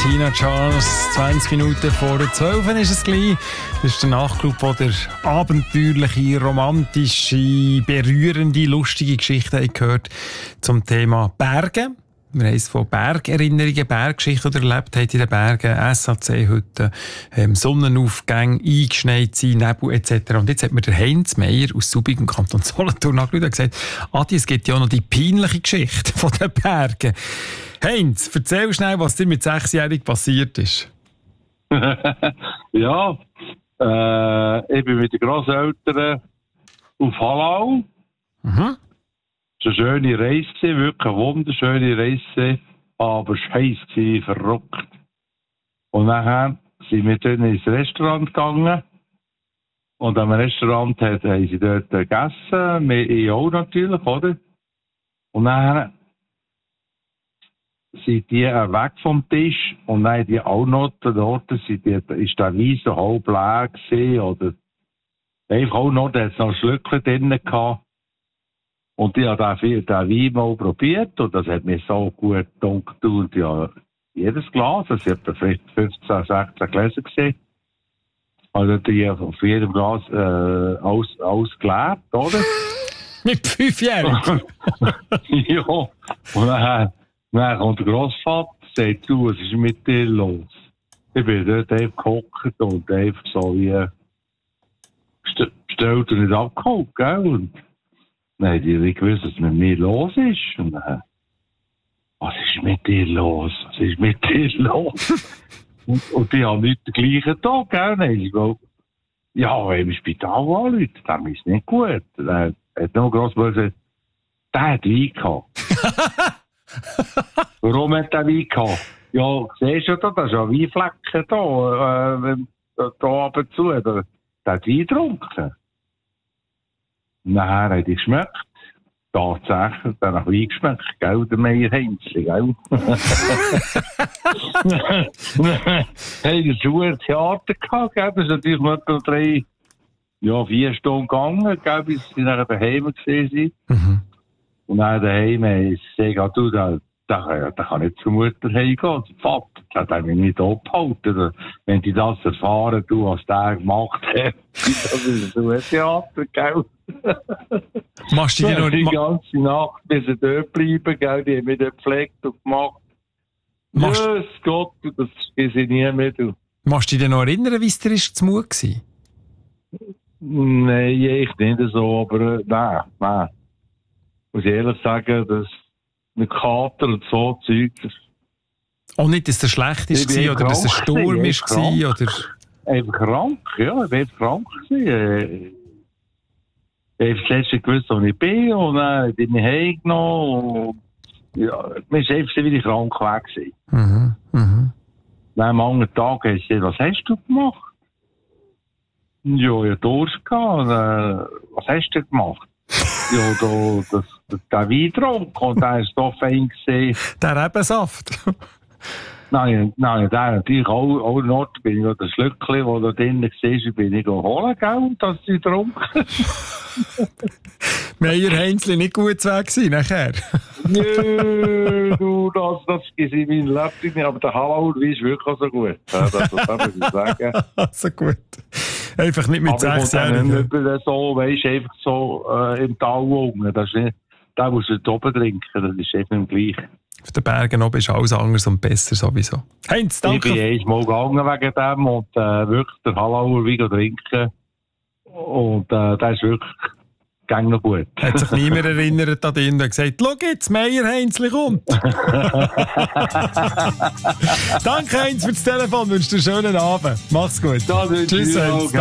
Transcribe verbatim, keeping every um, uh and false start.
Tina Charles. zwanzig Minuten vor der zwölf ist es gleich. Das ist der Nachclub, wo der abenteuerliche, romantische, berührende, lustige Geschichten gehört zum Thema Berge. Wir haben es von Bergerinnerungen, Berggeschichten erlebt haben in den Bergen, S A C-Hütten, ähm, Sonnenaufgänge, eingeschneit sein, Nebel et cetera. Und jetzt hat mir der Heinz Meier aus Subic im Kanton Solothurn angeschaut und gesagt, Adi, es gibt ja auch noch die peinliche Geschichte von den Bergen. Heinz, erzähl schnell, was dir mit sechsjährig passiert ist. Ja, äh, ich bin mit den Grosseltern auf Hallau. Mhm. Es war eine schöne Reise, wirklich eine wunderschöne Reise, aber scheiße, verrückt. Und nachher sind wir dann ins Restaurant gegangen. Und am Restaurant hat, haben sie dort gegessen, wir auch natürlich, oder? Und nachher sind die weg vom Tisch und dann die auch noch dort, sind die, ist der Wein so halb leer gewesen, oder einfach auch noch, da hat es noch Schlückchen drin gehabt. Und ich habe den, den Wein mal probiert und das hat mir so gut gedacht. Und ja, jedes Glas, das hat vielleicht fünfzehn, sechzehn Gläser gesehen. Also die auf jedem Glas äh, alles, alles geleert, oder? Mit fünfjährigen? Ja. Und dann, dann kommt der Grossvater und sagt, du, was ist mit dir los? Ich bin dort einfach gehockt und einfach so wie bestellt und nicht abgeholt, gell? Und nein, die haben gewusst, was mit mir los ist. Und dann, was ist mit dir los? Was ist mit dir los? und, und die haben nicht den gleichen Tag, gell? Nein, ich glaube, ja, wenn im Spital anrufen, dann ist es nicht gut. Dann hat noch gross gesagt, der hat Wein gehabt. Warum hat der Wein gehabt? Ja, siehst du da, da ist ja Weinflecken da, äh, da, da ab und zu. Der, der hat Wein getrunken. Nachher hat er geschmeckt. Tatsächlich, der hat Wein geschmeckt, gell, der Meier Heinzli, gell? Hey, das war ein Theater gehabt, gell? Das ist natürlich noch drei, ja, vier Stunden gegangen, gell, bis sie nachher daheim gesehen sind. Mhm. Und dann daheim ist sie gesagt, du, da, da, da kann nicht zur Mutter heimgehen. Der Vater, das hat mich nicht abgehalten. Wenn die das erfahren, du, was der gemacht hat, das ist so ein Theater, gell? Machst du die noch die ganze Nacht bis sie dort bleiben, gell? Die haben mich dort gepflegt und gemacht. Machst Jesus Gott, das ist ich nie mehr. Du. Machst du dich noch erinnern, wie es dir zu Mut war? Nein, ich nicht so, aber äh, nein, nein. Muss ich ehrlich sagen, dass mit Kater und so Zeug. Auch nicht, dass es schlecht war oder dass es ein Sturm war? Oder? Einfach krank, ja, ich war einfach krank. Gewesen. Ich habe das letzte gewusst, wo ich bin, und dann bin ich heimgenommen. Ja, mir ist einfach wieder krank weg gewesen. Mhm, mhm. Dann am anderen Tag habe ich gesagt, was hast du gemacht? Ja, ich hatte Durst gehabt. Und, äh, was hast du gemacht? Ja, da, das, das, der Wein getrunken und der ist doch fein gesehen. Der Rebensaft? Nein, nein, der natürlich auch, auch noch, bin ich noch das Schlückchen, das da drinnen war, bin ich holen, gell, und das sie getrunken. Meier Heinzli nicht gut weg gewesen, nachher? Nö, du, das, das ist in meinem Leben nicht, aber der Hallau ist wirklich so gut. Das, das, das muss ich sagen. So gut. Einfach nicht mit sechs Jahren. Nicht so, weißt du, einfach so äh, im Tal unten. Das ist nicht, da musst du dort oben trinken, das ist einfach im Gleichen. Auf den Bergen oben ist alles anders und besser sowieso. Heinz, danke. Ich bin einmal gegangen wegen dem und äh, wirklich der Hallauer Wein trinken. Und äh, das ist wirklich gang noch gut. Hat sich niemand erinnert an ihn und gesagt, schau jetzt, Meier Heinzli kommt. Danke Heinz für das Telefon, wünsche dir einen schönen Abend. Mach's gut. Ja, tschüss Heinz.